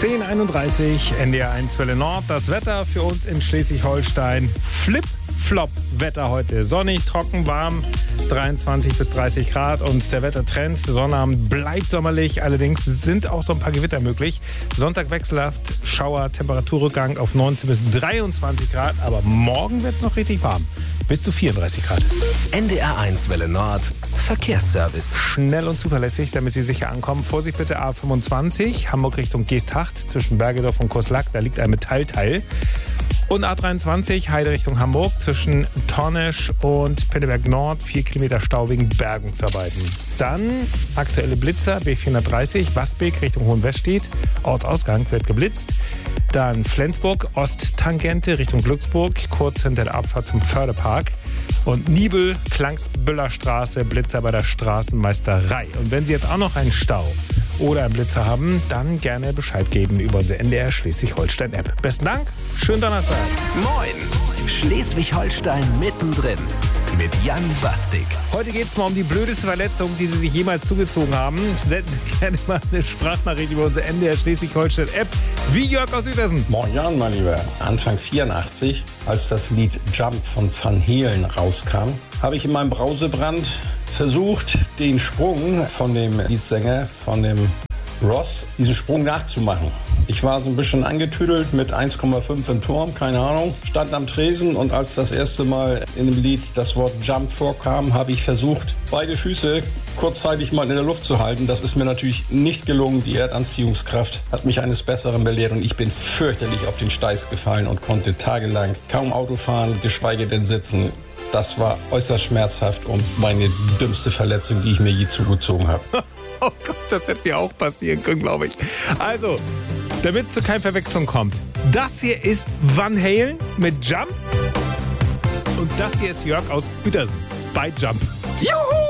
10:31 NDR1 Welle Nord. Das Wetter für uns in Schleswig-Holstein. Flip-Flop-Wetter heute. Sonnig, trocken, warm, 23 bis 30 Grad. Und der Wettertrend, Sonnabend bleibt sommerlich. Allerdings sind auch so ein paar Gewitter möglich. Sonntag wechselhaft, Schauer, Temperaturrückgang auf 19 bis 23 Grad. Aber morgen wird es noch richtig warm. Bis zu 34 Grad. NDR1 Welle Nord. Verkehrsservice. Schnell und zuverlässig, damit Sie sicher ankommen. Vorsicht bitte A25, Hamburg Richtung Geesthacht, zwischen Bergedorf und Kurslack. Da liegt ein Metallteil. Und A23, Heide Richtung Hamburg, zwischen Tornesch und Pinneberg Nord, 4 Kilometer Stau wegen Bergungsarbeiten. Dann aktuelle Blitzer, B430, Wasbeek Richtung Hohenwestedt, Ortsausgang wird geblitzt. Dann Flensburg, Osttangente Richtung Glücksburg, kurz hinter der Abfahrt zum Förderpark. Und Nibel, Klangsbüller Straße, Blitzer bei der Straßenmeisterei. Und wenn Sie jetzt auch noch einen Stau oder einen Blitzer haben, dann gerne Bescheid geben über unsere NDR Schleswig-Holstein-App. Besten Dank, schönen Donnerstag. Moin, Schleswig-Holstein mittendrin mit Jan Bastik. Heute geht es mal um die blödeste Verletzung, die Sie sich jemals zugezogen haben. Senden gerne mal eine Sprachnachricht über unsere NDR Schleswig-Holstein-App. Wie Jörg aus Uetersen. Moin Jan, mein Lieber. Anfang 84, als das Lied Jump von Van Halen rauskam, habe ich in meinem Brausebrand versucht, den Sprung von dem Leadsänger, von dem Ross, diesen Sprung nachzumachen. Ich war so ein bisschen angetüdelt mit 1,5 im Turm, keine Ahnung, stand am Tresen und als das erste Mal in dem Lied das Wort Jump vorkam, habe ich versucht, beide Füße kurzzeitig mal in der Luft zu halten. Das ist mir natürlich nicht gelungen. Die Erdanziehungskraft hat mich eines Besseren belehrt und ich bin fürchterlich auf den Steiß gefallen und konnte tagelang kaum Auto fahren, geschweige denn sitzen. Das war äußerst schmerzhaft und meine dümmste Verletzung, die ich mir je zugezogen habe. Oh Gott, das hätte mir auch passieren können, glaube ich. Also, damit es zu keiner Verwechslung kommt. Das hier ist Van Halen mit Jump. Und das hier ist Jörg aus Uetersen bei Jump. Juhu!